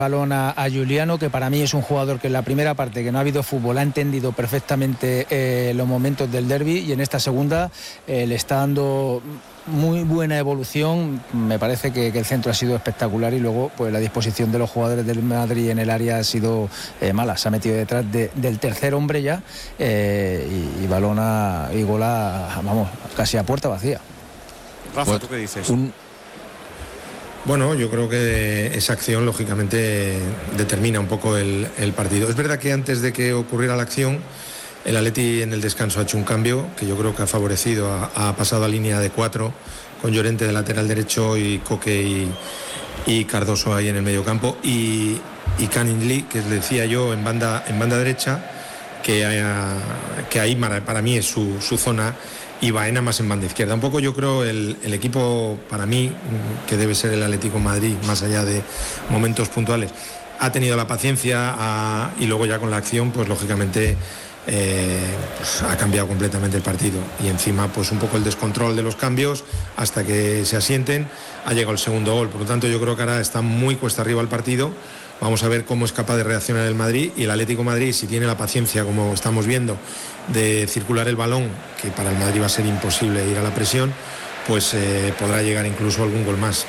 balón a Giuliano, que para mí es un jugador que en la primera parte, que no ha habido fútbol, ha entendido perfectamente los momentos del derbi, y en esta segunda le está dando muy buena evolución. Me parece que el centro ha sido espectacular, y luego pues la disposición de los jugadores del Madrid en el área ha sido mala. Se ha metido detrás del tercer hombre ya, y balón y gol vamos, casi a puerta vacía. Rafa, ¿tú qué dices? Bueno, yo creo que esa acción lógicamente determina un poco el partido. Es verdad que antes de que ocurriera la acción, el Atleti en el descanso ha hecho un cambio que yo creo que ha favorecido, ha pasado a línea de 4 con Llorente de lateral derecho y Coque y Cardoso ahí en el medio campo, y Canning Lee, que les decía yo, en banda derecha, que ahí para mí es su zona, y Baena más en banda izquierda. Un poco yo creo el equipo, para mí, que debe ser el Atlético de Madrid, más allá de momentos puntuales, ha tenido la paciencia y luego ya con la acción, pues lógicamente pues ha cambiado completamente el partido, y encima pues un poco el descontrol de los cambios hasta que se asienten, ha llegado el segundo gol. Por lo tanto, yo creo que ahora está muy cuesta arriba el partido. Vamos a ver cómo es capaz de reaccionar el Madrid, y el Atlético de Madrid, si tiene la paciencia, como estamos viendo, de circular el balón, que para el Madrid va a ser imposible ir a la presión, pues podrá llegar incluso algún gol más.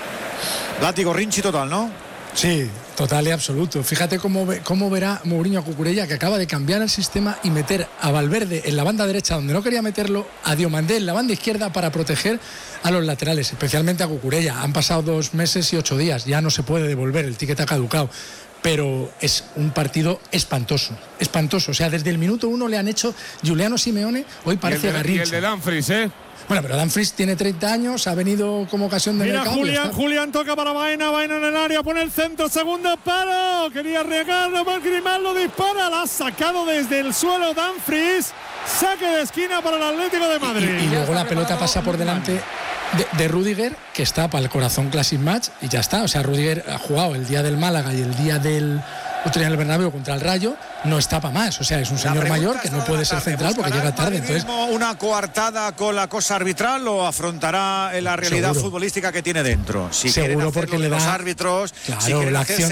Látigo Rinchi total, ¿no? Sí, total y absoluto. Fíjate cómo verá Mourinho a Cucurella, que acaba de cambiar el sistema y meter a Valverde en la banda derecha donde no quería meterlo, a Diomandé en la banda izquierda, para proteger a los laterales, especialmente a Cucurella. Han pasado 2 meses y 8 días, ya no se puede devolver, el ticket ha caducado. Pero es un partido espantoso. O sea, desde el minuto 1 le han hecho Giuliano Simeone, hoy parece Garrincha. Y el de Dumfries, Bueno, pero Dumfries tiene 30 años, ha venido como ocasión de mercado. Julián toca para Baena en el área, pone el centro, segundo palo, quería arriesgarlo, Grimaldo dispara, la ha sacado desde el suelo Dumfries, saque de esquina para el Atlético de Madrid. Y luego la pelota pasa por delante de Rüdiger, que está para el Corazón Classic Match, y ya está. O sea, Rüdiger ha jugado el día del Málaga y el día del otro día en el Bernabéu contra el Rayo, no está para más. O sea, es un señor mayor que no puede ser central porque llega tarde. Entonces, ¿una coartada con la cosa arbitral o afrontará la realidad futbolística que tiene dentro? Si seguro, porque le da los árbitros, claro, si quieren hacer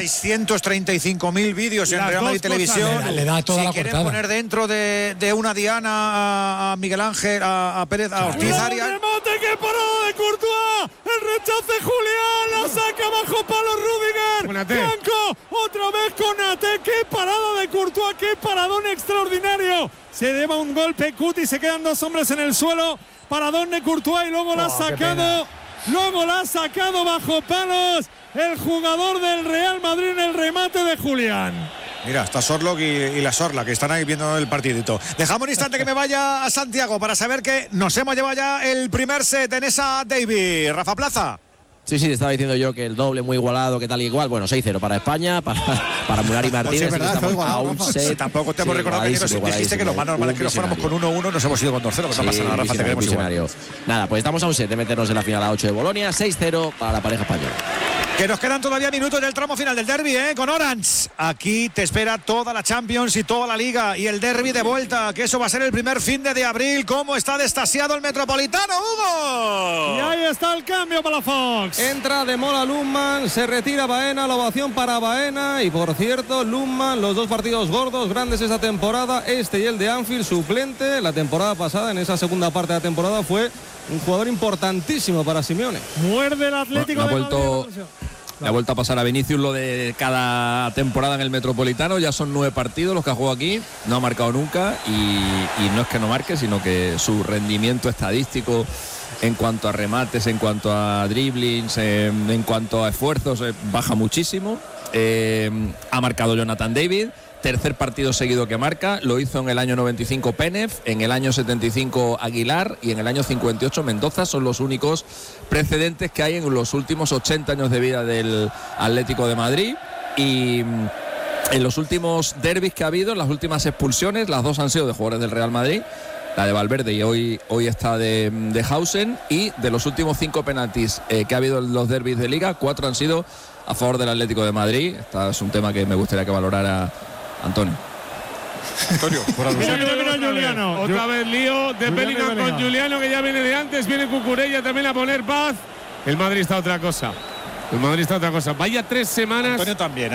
635.000 vídeos en Real Madrid Televisión, le da toda si la quieren cortada. Poner dentro de una diana a Miguel Ángel, a Pérez, a Ortiz Arias. ¡El remate que parada de Courtois! ¡El rechace Julián! ¡La saca bajo palo Rüdiger! ¡Blanco! ¡Otra vez con Ate! ¡Qué parada de Courtois! ¡Qué paradón extraordinario! Se lleva un golpe Cuti, se quedan 2 hombres en el suelo. Paradón de Courtois, y luego la ha sacado. Luego la ha sacado bajo palos el jugador del Real Madrid en el remate de Julián. Mira, está Sorlock y la Sorla, que están ahí viendo el partidito. Dejamos un instante que me vaya a Santiago para saber que nos hemos llevado ya el primer set en esa Davis. Rafa Plaza. Sí, te estaba diciendo yo que el doble muy igualado, que tal y igual. Bueno, 6-0 para España, para Murari Martínez. Pues sí, es verdad, a un set. Tampoco te hemos recordado que dijiste que lo más normal es que nos fuéramos con 1-1, nos hemos ido con 2-0, pues no pasa nada, Rafa, te queremos igual. Nada, pues estamos a un set de meternos en la final a 8 de Bolonia, 6-0 para la pareja española. Que nos quedan todavía minutos del tramo final del derbi, con Orange. Aquí te espera toda la Champions y toda la Liga y el derbi de vuelta, que eso va a ser el primer fin de abril. ¿Cómo está destasiado el Metropolitano, Hugo? Y ahí está el cambio para Fox. Entra de Mola Lundman, se retira Baena, la ovación para Baena. Y por cierto, Lundman, los 2 partidos gordos, grandes esta temporada, este y el de Anfield, suplente. La temporada pasada, en esa segunda parte de la temporada, fue un jugador importantísimo para Simeone. Muerde el Atlético de Madrid. Le ha vuelto a pasar a Vinicius lo de cada temporada en el Metropolitano. Ya son 9 partidos los que ha jugado aquí, no ha marcado nunca, y no es que no marque, sino que su rendimiento estadístico en cuanto a remates, en cuanto a driblings, en cuanto a esfuerzos, baja muchísimo. Ha marcado Jonathan David, tercer partido seguido que marca. Lo hizo en el año 95 Penef, en el año 75 Aguilar y en el año 58 Mendoza. Son los únicos precedentes que hay en los últimos 80 años de vida del Atlético de Madrid. Y en los últimos derbis que ha habido, en las últimas expulsiones, las 2 han sido de jugadores del Real Madrid, la de Valverde y hoy está de Hausen. Y de los últimos 5 penaltis que ha habido en los derbis de Liga, 4 han sido a favor del Atlético de Madrid. Este es un tema que me gustaría que valorara Antonio, mira Giuliano. Otra vez lío de Bellingham con Giuliano, que ya viene de antes. Viene Cucurella también a poner paz. El Madrid está otra cosa. Vaya 3 semanas. Antonio también.